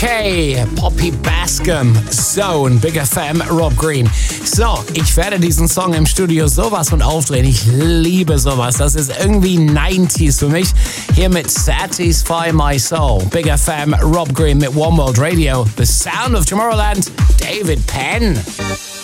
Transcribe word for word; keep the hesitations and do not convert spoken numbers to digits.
Okay, Poppy Bascom, Zone, Big F M, Rob Green. So, ich werde diesen Song im Studio sowas von aufdrehen. Ich liebe sowas. Das ist irgendwie neunziger für mich. Hier mit Satisfy My Soul. Big F M, Rob Green mit One World Radio. The Sound of Tomorrowland, David Penn.